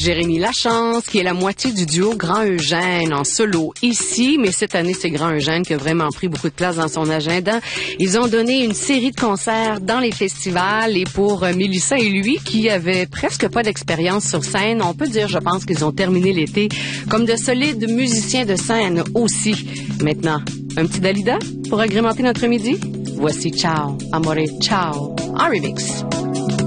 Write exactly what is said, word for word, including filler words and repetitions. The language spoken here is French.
Jérémy Lachance, qui est la moitié du duo Grand Eugène en solo ici, mais cette année, c'est Grand Eugène qui a vraiment pris beaucoup de place dans son agenda. Ils ont donné une série de concerts dans les festivals et pour euh, Mélissa et lui, qui avaient presque pas d'expérience sur scène, on peut dire, je pense qu'ils ont terminé l'été comme de solides musiciens de scène aussi. Maintenant, un petit Dalida pour agrémenter notre midi? Voici Ciao, Amore, Ciao, en remix.